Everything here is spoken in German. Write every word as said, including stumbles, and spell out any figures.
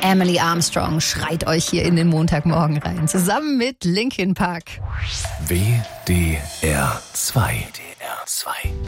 Emily Armstrong schreit euch hier in den Montagmorgen rein, zusammen mit Linkin Park. W D R zwei. W D R zwei.